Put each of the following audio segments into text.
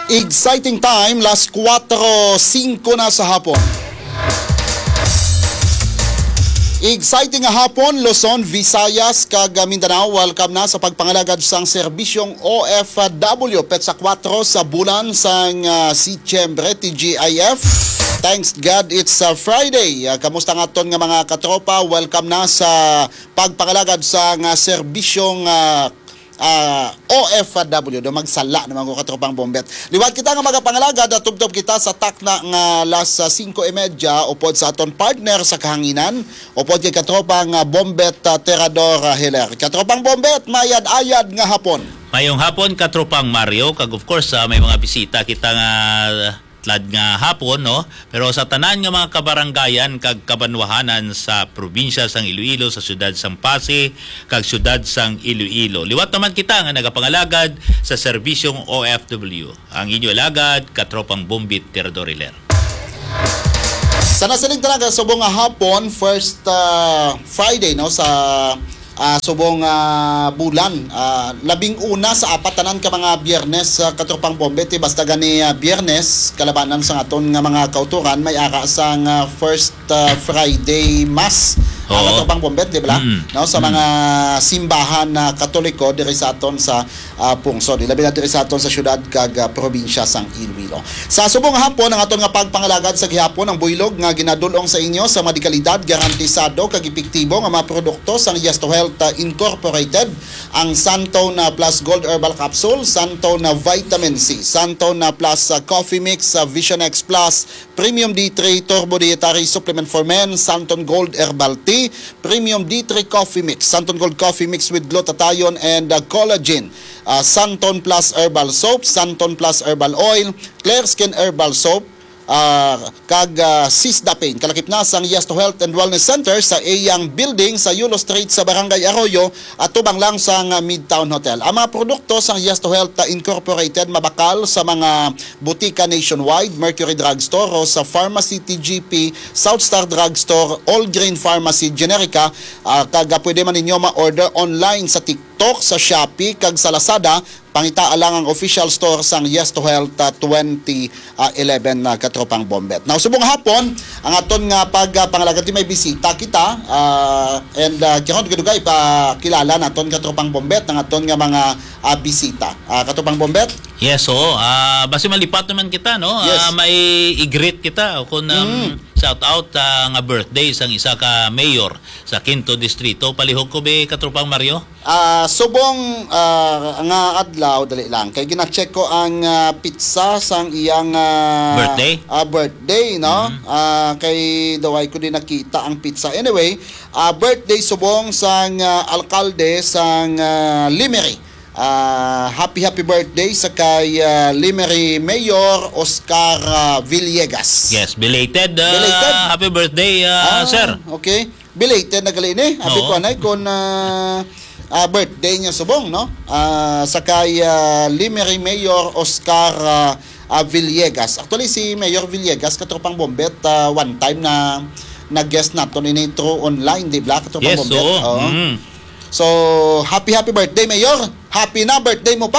Exciting time, last 4:05 na sa hapon. Exciting nga hapon, Luzon, Visayas, kag Mindanao. Welcome na sa pagpangalagad sang serbisyong OFW petsa 4 sa bulan sang Setyembre TGIF. Thanks God it's Friday. Kamusta nga ton nga mga katropa? Welcome na sa pagpangalagad sang serbisyong OFW do magsala naman ko katropang bombet. Liwat kita nga magapangalagad at tubtob kita sa takna nga las 5:30 upod sa aton partner sa kahanginan upod kay katropang bombet Terador Heller. Katropang bombet mayad-ayad nga hapon. Mayong hapon katropang Mario kag of course may mga bisita kita nga tlad nga hapon no, pero sa tanan nga mga kabaranggayan kag kabanwahanan sa probinsya sang Iloilo, sa syudad sang Pasig kag syudad sang Iloilo. Liwat naman kita nga nagapangalagad sa serbisyong OFW. Ang inyo alagad katropang Bombit Terador Heller. Sa nasaling talaga subong nga hapon, first Friday no sa subong bulan, 11 sa apat tanan ka mga Biyernes katropang bombet basta gani Biyernes kalabanan sa aton nga mga kauturan may ara sang first Friday mass katropang bombet di ba? No, sa mga simbahan na Katoliko diri sa aton sa pungsod ilabi na diri sa aton sa syudad kag probinsya sang Iloilo. Sa subong hapon ang aton nga pagpangalagad sa gihapon ang buylog nga ginadulong sa inyo sa medikalidad garantisado kag epektibo nga mga produkto sang Yes to Health Incorporated, ang Santone Plus Gold Herbal Capsule, Santone Vitamin C, Santone Plus Coffee Mix, Vision X Plus, Premium D3 Turbo Dietary Supplement for Men, Santone Gold Herbal Tea, Premium D3 Coffee Mix, Santone Gold Coffee Mix with glutathione and collagen, Santone Plus Herbal Soap, Santone Plus Herbal Oil, Clear Skin Herbal Soap, kag Sisdapane kalakip na sang Yes to Health and Wellness Center sa Eyang Building sa Yulo Street sa Barangay Arroyo at tubang lang sang Midtown Hotel. Ang mga produkto sang Yes to Health Incorporated mabakal sa mga butika nationwide, Mercury Drugstore, Rosa Pharmacy, TGP, South Star Drugstore, All Green Pharmacy, Generica, kag pwede man ninyo ma-order online sa TikTok, sa Shopee, kag sa Lazada. Pangitaa lang ang official store sang Yes to Health 2011 na katropang bombet. Now, subong hapon, ang aton nga pagpangalagad may bisita kita and kiron dugay pa kilala naton katropang bombet ng aton nga mga bisita. Katropang bombet? Yes, basi malipat naman kita no. Yes. May i-greet kita kung shout out nga birthday sang isa ka mayor sa Quinto Distrito. Palihog ko be katropang Mario. Subong nga adlaw dali lang kay gina-check ko ang pizza sang iyang birthday no. Kay daway ko din nakita ang pizza. Anyway, birthday subong sang alkalde sang Limery. Happy birthday sa kay Limery Mayor Oscar Villegas. Yes, belated. Happy birthday, sir. Okay. Belated na gali ni. Happy ko anay kon birthday niya subong no. Sa kay Limery Mayor Oscar Villegas. Actually si Mayor Villegas katropang bombet one time na nag-guest nato ni Nitro online, di ba? Katropang bombet. So, happy birthday, Mayor. Happy na birthday mo pa.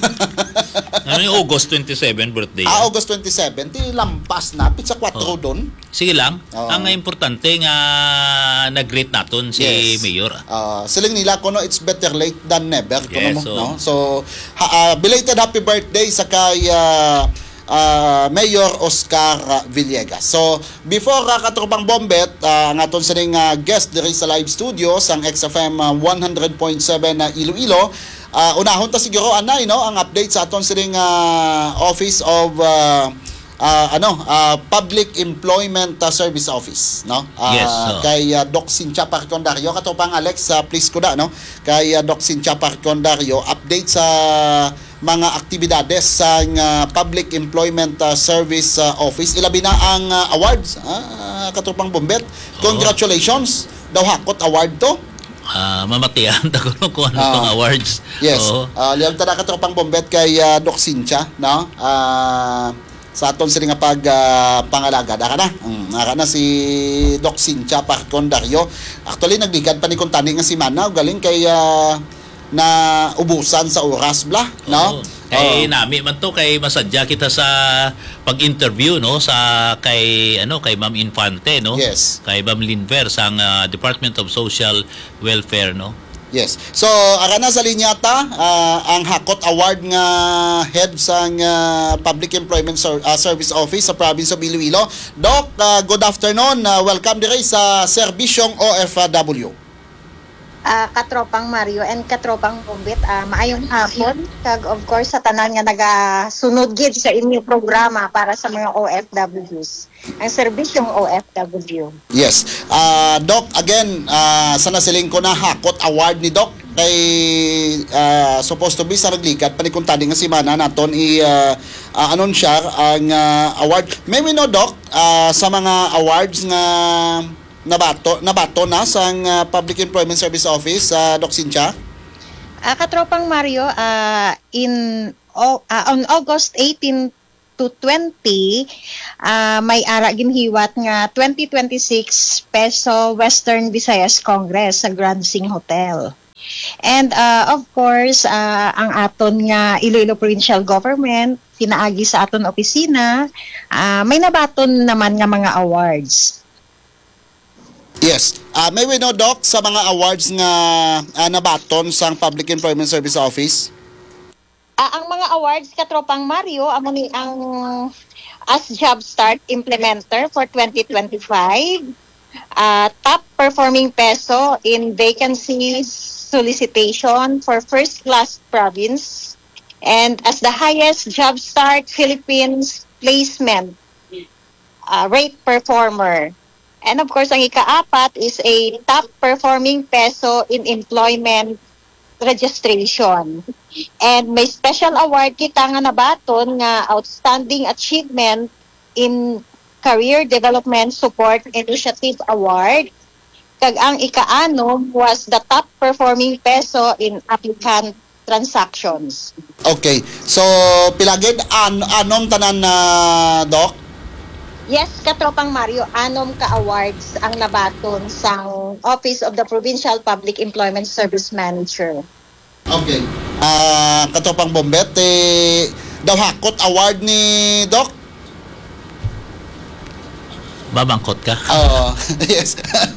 Ano yung August 27 birthday? August 27. Di lampas na. Pizza 4 doon. Sige lang. Ang importante nga nag-greet natin si Mayor. Siling nila ko no, it's better late than never. Yes, no? So, belated happy birthday sa kay Mayor Oscar Villegas. So, before katropang bombet, ang aton sining guest diri sa live studio sang XFM 100.7 na Iloilo, unahon ta siguro anay no ang update sa aton sining Office of Public Employment Service Office no. Kay Doc Cynthia Parcondario katropang Alex, please kuda no. Kay Doc Cynthia Parcondario update sa mga aktibidades sa Public Employment Service Office. Ilabi na ang awards katropang bombet. Congratulations. Daw hakot award to. Mamatian ta ko ano tong awards. Yes. Liyang tada katropang bombet kay Doc Cynthia no. Sa aton sila nga pangalagad aka na si Doc Cynthia Parcondario. Actually nagligad pa ni kuntani nga si Mana galing kay na ubusan sa oras bla no. Kay nami man to kay masadya kita sa pag-interview no sa kay Ma'am Infante no. Yes. Kay Ma'am Linver sa Department of Social Welfare no. Yes. So, ara na sa linyata, ang Hakot Award nga head sa Public Employment Service Office sa Province of Iloilo. Doc, good afternoon. Welcome dire sa Serbisyong OFW. Katropang Mario and katropang Bumbit, maayong hapon kag of course sa tanan nga nagasunod gid sa inyong programa para sa mga OFWs, ang serbisyong OFW. Yes. Doc, again, sa nasiling ko na Hakot Award ni Doc kay supposed to be sa naglikat panikuntani nga semana naton anunsiyar ang award. May we know, Doc, sa mga awards nga nabato na sa Public Employment Service Office, Doc Cynthia? Katropang Mario, on August 18 to 20, may ara ginhiwat nga 2026 peso Western Visayas Congress sa Grand Sing Hotel. And of course, ang aton nga Iloilo Provincial Government, pinaagi sa aton opisina, may nabaton naman nga mga awards. Yes. May we know, Doc, sa mga awards nga nabaton sa Public Employment Service Office? Ang mga awards, Katropang Mario, ang as Job Start Implementer for 2025, top performing peso in vacancy solicitation for first class province, and as the highest Job Start Philippines placement rate performer. And of course, ang ika-apat is a top performing peso in employment registration. And may special award kita nga nabaton nga Outstanding Achievement in Career Development Support Initiative Award. Kag ang ika-anom was the top performing peso in applicant transactions. Okay. So, pilagid anom tanan na, Doc? Yes, Katropang Mario, anom ka-awards ang nabaton sa Office of the Provincial Public Employment Service Manager. Okay. Katropang Bombet, daw Hakot Award ni Doc? Babangkot ka. Yes.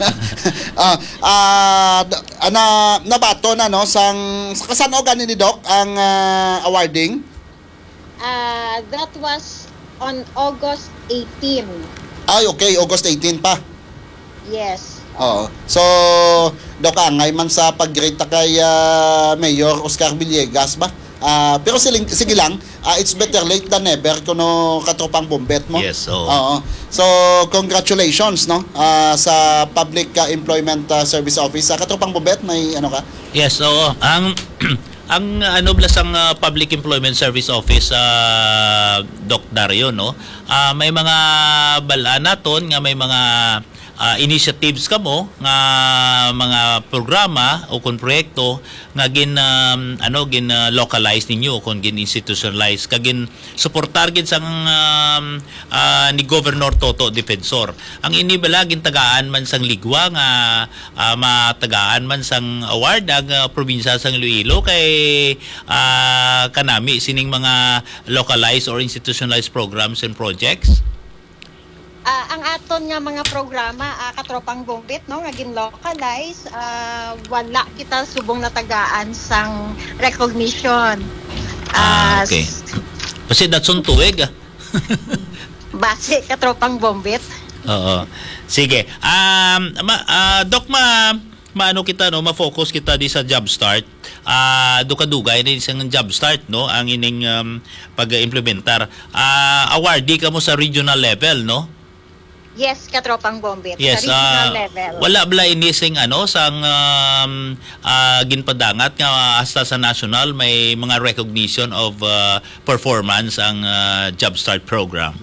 Nabato na, no, sa kasano ganin ni Doc ang awarding? That was on August 18. Ay, okay. August 18 pa. Yes. Oo. So, Doc, angay man sa pag-grade ta kay Mayor Oscar Villegas ba? Pero sige lang, it's better late than never kuno Katropang Bombet mo. Yes, oo. Oo. So, congratulations, no, sa Public Employment Service Office. Sa Katropang Bombet, may ano ka? Yes, oo. Ang blas ang Public Employment Service Office Doc Dario no. May mga balaan naton nga may mga initiatives kamo nga mga programa o kon proyekto nga gin localize ninyo o kon gin institutionalize kagin suportar gid sang ni Governor Toto Defensor. Ang inibala gin tagaan man sang ligwa nga matagaan man sang award ang probinsya sang Iloilo kay kanami sining mga localized or institutionalized programs and projects. Ang aton nga mga programa, Katropang Bombit, no, nga gin-localize, wala kita subong natagaan sang recognition. Okay. Kasi datsun tuig. Base, Katropang Bombit. Oo. Sige. Doc, maano kita no, ma-focus kita di sa job start. Dukadugay na isang job start no, ang ining pag-implementar. Awardee ka mo sa regional level no. Yes, Katropang Bombit. Yes, sa regional level. Wala bala inising sang ginpadangat nga hasta sa national may mga recognition of performance ang job start program.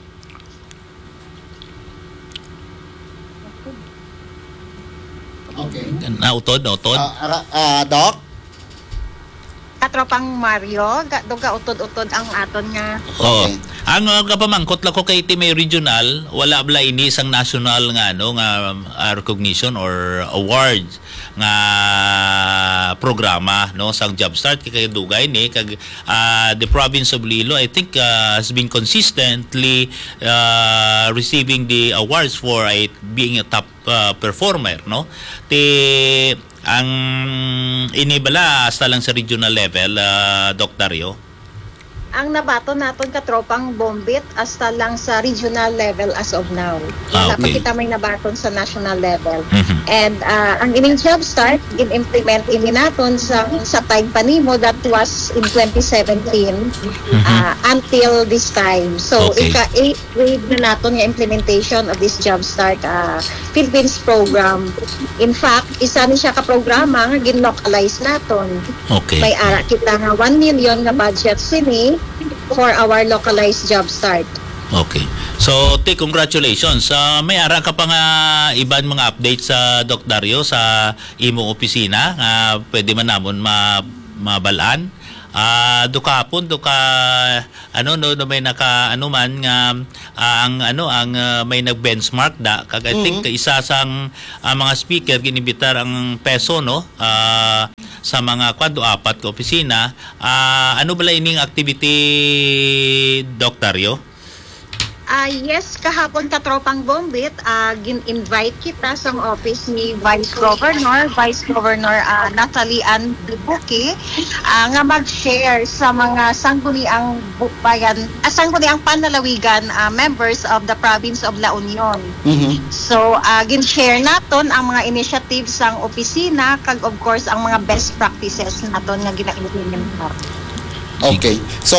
Okay. Nautod. Doc? Katropang Mario, duga utod-utod ang aton nga. Oo. Okay. Ang kapamangkot lang ko kay Timay Regional, wala bala ini sang national nga recognition or awards. nga programa no sa job start kay dugay ni kag the province of Iloilo I think has been consistently receiving the awards for being a top performer no ang inibala hasta lang sa regional level Doc Dario. Ang nabato naton katropang Bombit hasta lang sa regional level as of now. Wala pa kita may nabaton sa national level. And ang ining job start in-implement ini naton sa Taig Panimo that was in 2017 until this time. So ika-8th grade na naton nga implementation of this job start Philippines program. In fact, isa ni siya ka programa nga gin-localize naton. May ara kita nga 1 million nga budget sini for our localized job start. Okay. So, congratulations. May ara ka pa nga iban mga updates sa Doc Dario sa imong opisina nga pwede man namon mabalaan. Dukapon may naka man nga ang may nag-benchmark kag I think isa sang mga speaker ginibitar ang peso no sa mga apat ka opisina. Ano bala ining activity Doc Dario? Yes, kahapon katropang Bombit, gin-invite kita sa office ni Vice Governor Natalie Ann Dubuque nga mag-share sa mga sangguniang bayan, sangguniang panlalawigan members of the province of La Union. So, gin-share naton ang mga initiatives sang opisina kag of course ang mga best practices naton nga gina-implement. Okay. So,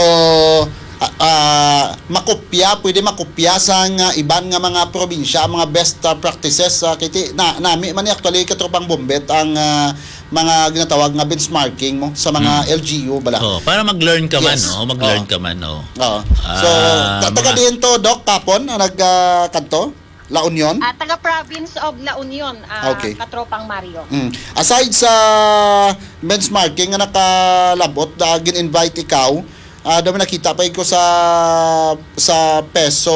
pwede makopya sa iban nga mga probinsya mga best practices kiti nami man actually katropang Bombet ang mga ginatawag nga benchmarking mo sa mga LGU bala. Para mag-learn ka man mag-learn ka man So taga diyan to Doc kapon nagkanto La Union? Taga province of La Union, katropang Mario. Aside sa benchmarking nga nakalabot gin-invite ikaw dami nakita pa ko sa Peso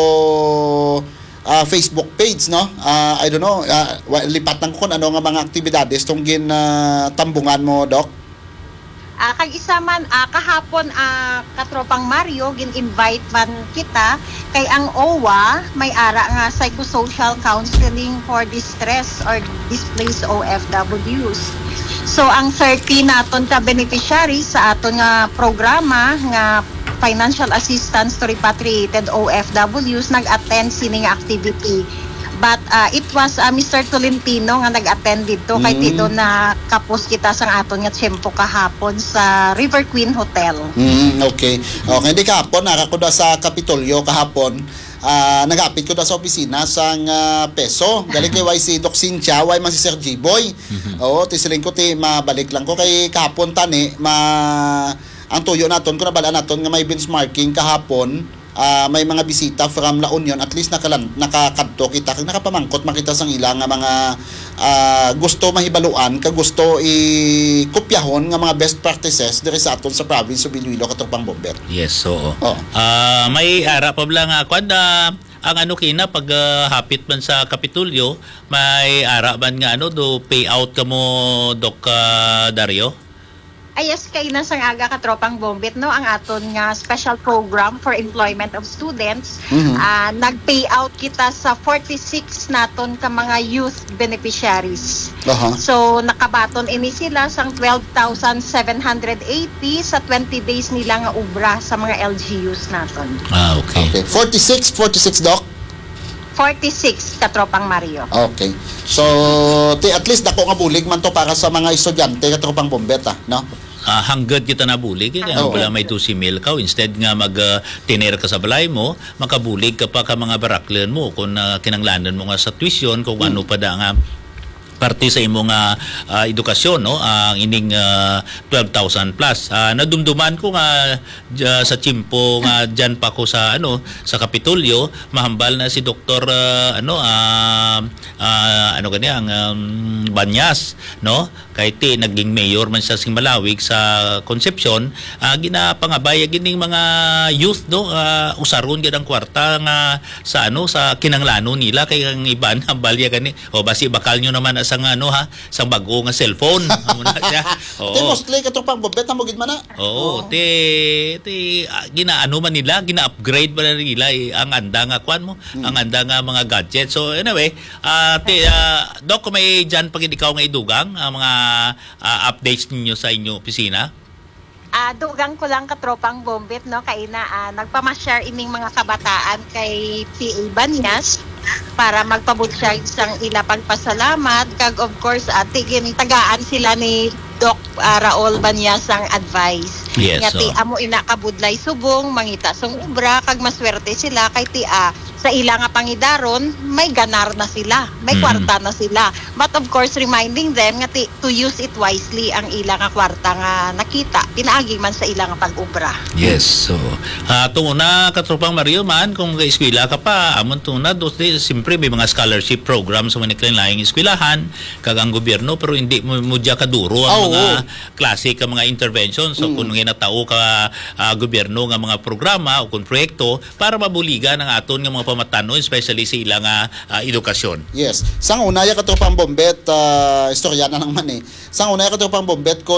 Facebook page no. I don't know lipatan ko ano nga mga aktibidades tong tambungan mo Doc. Kag isa man kahapon katropang Mario gin-invite man kita kay ang OWA may ara nga psychosocial counseling for distress or displaced OFWs. So ang 30 naton ka beneficiaries sa aton nga programa nga financial assistance to repatriated OFWs nag-attend sining activity. But it was Mr. Tolentino nga nag-attend dito kay dito na kapos kita sang aton nga tiyempo kahapon sa River Queen Hotel. Okay. Hindi kahapon nakakuda sa Kapitolyo kahapon. Nagapit ko sa opisina sang Peso. Galing kay YC Doc Cynthia, way man si Sir G-Boy. Tisiling ko mabalik lang ko kay kahapon tani ang tuyo naton ko nabala naton nga may benchmarking kahapon. May mga bisita from La Union at least nakakadto kita kag nakapamangkot makita sang ilang nga mga gusto mahibaluan kag gusto ikopyahon nga mga best practices diri sa aton sa province of Iloilo katropang Bomber. Yes, oo. May ara pa bala nga ang kina pag hapit man sa Kapitolyo may ara man nga do payout ka mo Doc Dario? Yes, kay nasang aga katropang Bombit no ang aton nga special program for employment of students. Nag-payout kita sa 46 naton ka mga youth beneficiaries. So nakabaton ini sila sang 12,780 sa 20 days nila nga ubra sa mga LGUs naton. Okay. 46 Doc. 46 katropang Mario. Okay. So at least dako nga bulig man to para sa mga estudyante katropang Bombet no. Hanggad kita nabulig wala may 2 mil ka instead nga tiner ka sa balay mo makabulig ka pa ka mga baraklan mo kung kinanglanan mo nga sa tuition kung ano pa da nga parte sa imong edukasyon no ang ining 12,000 plus nadumduman ko nga sa Chimpo nga diyan pa ko sa sa Kapitolyo mahambal na si Dr. Banyas no kahit naging mayor man siya sing Malawig sa Concepcion, ginapangabay gining mga youth do usaron gid ang kwarta nga sa sa kinanglano nila kay ang iban ang balya gani o basi bakal nyo naman sa sang bago nga cellphone amo na siya. Te mostly katropang bombet na mo gid man na. Oo, ginaano man nila, gina-upgrade ba na nila ang anda nga kwan mo, ang anda nga mga gadget. So anyway, Doc, kung may dyan pag ikaw nga idugang, ang mga updates ninyo sa inyo opisina? Dugang ko lang katropang bombet, no? Kaya na nagpamasyar ining mga kabataan kay PA Banyas para magpabot siya isang ila pagpasalamat. Kag of course, tigin tagaan sila ni Doc Raul Banyas ang advice. Yes, Ngati so. amo ina kabudlay subong, mangita song ubra, kag maswerte sila kay sa ila nga pangidaron, may ganar na sila, may kwarta na sila. But of course, reminding them nga to use it wisely ang ila nga kwarta nga nakita, pinaagi man sa ila nga pag-ubra. Yes, so tungo na katropang Mario man, kung eskwela ka pa, amon tungo na, siyempre may mga scholarship programs sa mga laing eskwelahan, kag ang gobyerno, pero hindi mo dya kaduro ang mga klase ka mga interventions. So kung natao ka gobyerno nga mga programa o kung proyekto para mabuligan ang aton nga mga pamatano, especially sa ilang edukasyon. Yes. Sang unaya katropang bombet, istorya na lang man eh. Sang unaya katropang bombet ko